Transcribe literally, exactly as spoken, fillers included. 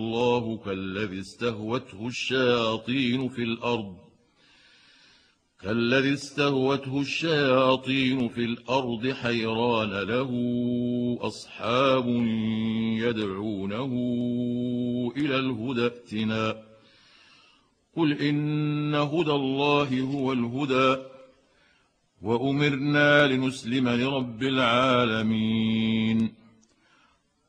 الله كالذي استهوته الشياطين في الأرض كالذي استهوته الشياطين في الأرض حيران له أصحاب يدعونه إلى الهدى ائتنا قل إن هدى الله هو الهدى وأمرنا لنسلم لرب العالمين